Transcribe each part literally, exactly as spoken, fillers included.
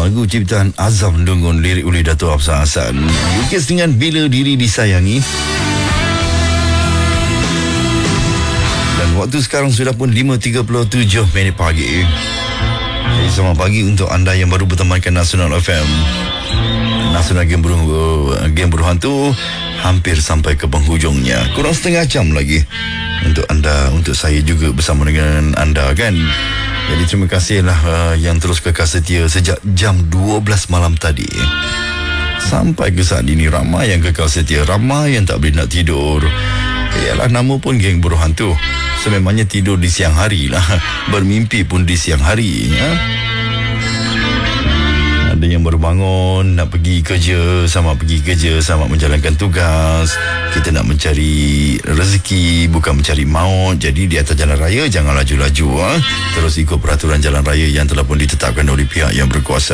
Lagu ciptaan Azam Dungun, lirik oleh Dato' Hafsah Hassan. Lukis dengan Bila Diri Disayangi. Dan waktu sekarang sudah pun lima tiga puluh tujuh minit pagi. Jadi selamat pagi untuk anda yang baru bertemankan Nasional F M. Nasional Game Buruh, Game Buruh Hantu hampir sampai ke penghujungnya. Kurang setengah jam lagi untuk anda, untuk saya juga bersama dengan anda kan. Jadi terima kasihlah uh, yang terus kekal setia sejak jam dua belas malam tadi sampai ke saat ini. Ramai yang kekal setia, ramai yang tak boleh nak tidur. Ialah nama pun Geng Buruh Hantu. Sememangnya tidur di siang hari lah, bermimpi pun di siang hari ya. Ada yang baru bangun nak pergi kerja, sama pergi kerja, sama menjalankan tugas. Kita nak mencari rezeki, bukan mencari maut. Jadi di atas jalan raya jangan laju-laju ha? Terus ikut peraturan jalan raya yang telah pun ditetapkan oleh pihak yang berkuasa.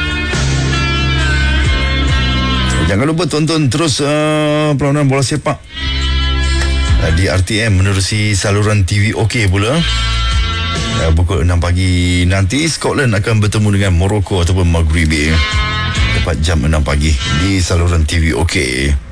Jangan lupa tonton terus uh, perlawanan bola sepak uh, di R T M menerusi saluran T V OK pula. Uh, pukul enam pagi nanti Scotland akan bertemu dengan Morocco ataupun Maghribi tepat jam enam pagi di saluran T V OK.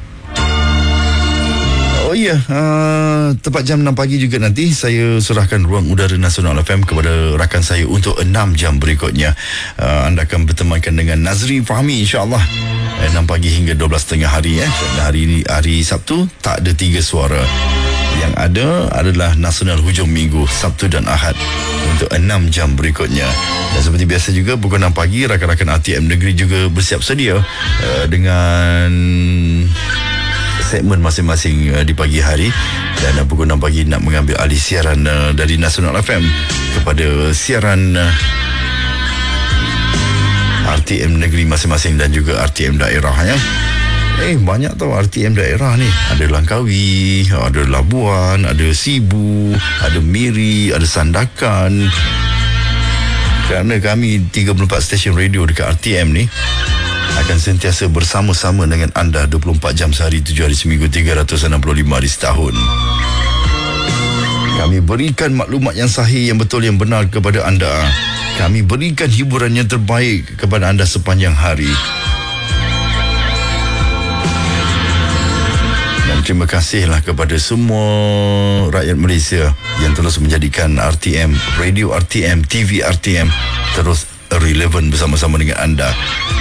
Oh ya, uh, tepat jam enam pagi juga nanti saya serahkan ruang udara Nasional F M kepada rakan saya untuk enam jam berikutnya. Uh, anda akan bertemankan dengan Nazri Fahmi insya-Allah enam pagi hingga dua belas tiga puluh hari eh. Dan hari ini hari Sabtu tak ada tiga suara. Yang ada adalah Nasional Hujung Minggu Sabtu dan Ahad untuk enam jam berikutnya. Dan seperti biasa juga pukul enam pagi rakan-rakan R T M Negeri juga bersiap sedia uh, dengan segmen masing-masing uh, di pagi hari. Dan uh, pukul enam pagi nak mengambil alih siaran uh, dari Nasional F M kepada siaran uh, R T M Negeri masing-masing dan juga R T M daerah ya. Eh banyak tau R T M daerah ni. Ada Langkawi, ada Labuan, ada Sibu, ada Miri, ada Sandakan. Kerana kami tiga puluh empat stesen radio dekat R T M ni akan sentiasa bersama-sama dengan anda dua puluh empat jam sehari, tujuh hari seminggu, tiga ratus enam puluh lima hari setahun. Kami berikan maklumat yang sahih, yang betul, yang benar kepada anda. Kami berikan hiburan yang terbaik kepada anda sepanjang hari. Dan terima kasihlah kepada semua rakyat Malaysia yang terus menjadikan R T M, radio R T M, T V R T M terus relevan bersama-sama dengan anda.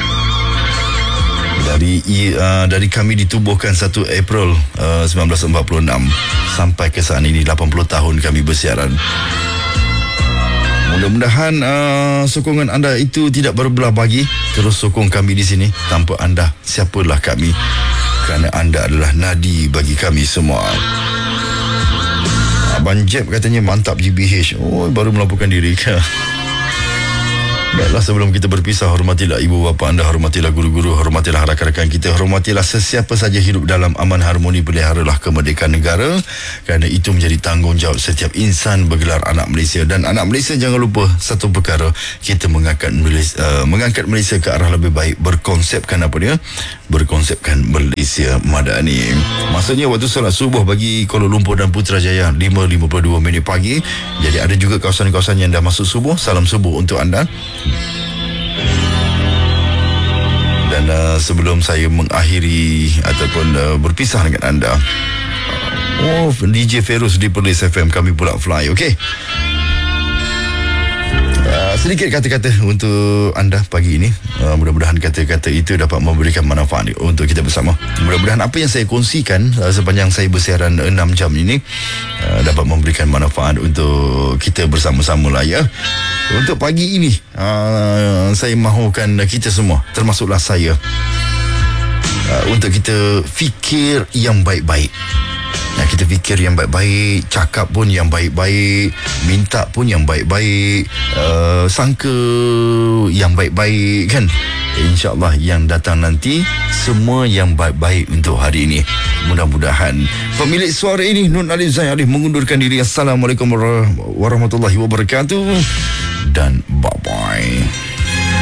Dari uh, dari kami ditubuhkan satu April uh, sembilan belas empat puluh enam sampai ke saat ini lapan puluh tahun kami bersiaran. Mudah-mudahan uh, sokongan anda itu tidak berbelah bagi. Terus sokong kami di sini. Tanpa anda, siapalah kami? Kerana anda adalah nadi bagi kami semua. Abang Jeb katanya mantap G B H. Oh, baru melaporkan diri ke? Baiklah, sebelum kita berpisah, hormatilah ibu bapa anda, hormatilah guru-guru, hormatilah rakan-rakan kita, hormatilah sesiapa saja hidup dalam aman harmoni, peliharalah kemerdekaan negara, kerana itu menjadi tanggungjawab setiap insan bergelar anak Malaysia. Dan anak Malaysia, jangan lupa satu perkara, kita mengangkat Malaysia, uh, mengangkat Malaysia ke arah lebih baik, berkonsepkan apa dia? Berkonsepkan Malaysia Madani. Maksudnya waktu solat subuh bagi Kuala Lumpur dan Putrajaya lima lima puluh dua minit pagi. Jadi ada juga kawasan-kawasan yang dah masuk subuh. Salam subuh untuk anda. Dan uh, sebelum saya mengakhiri ataupun uh, berpisah dengan anda, oh, D J Feroz di Perlis F M kami pula fly, okey. Uh, sedikit kata-kata untuk anda pagi ini. uh, Mudah-mudahan kata-kata itu dapat memberikan manfaat untuk kita bersama. Mudah-mudahan apa yang saya kongsikan uh, sepanjang saya bersiaran enam jam ini uh, dapat memberikan manfaat untuk kita bersama-sama lah ya. Untuk pagi ini uh, saya mahukan kita semua, termasuklah saya, uh, untuk kita fikir yang baik-baik. Nah, kita fikir yang baik-baik, cakap pun yang baik-baik, minta pun yang baik-baik, uh, sangka yang baik-baik kan. InsyaAllah yang datang nanti semua yang baik-baik untuk hari ini. Mudah-mudahan. Pemilik suara ini Nun Alif Zain Alif mengundurkan diri. Assalamualaikum warahmatullahi wabarakatuh dan bye-bye.